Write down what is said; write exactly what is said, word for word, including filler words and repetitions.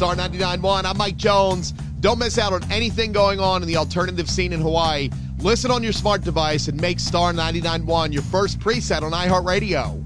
Star ninety-nine point one. I'm Mike Jones. Don't miss out on anything going on in the alternative scene in Hawaii. Listen on your smart device and make Star ninety-nine point one your first preset on iHeartRadio.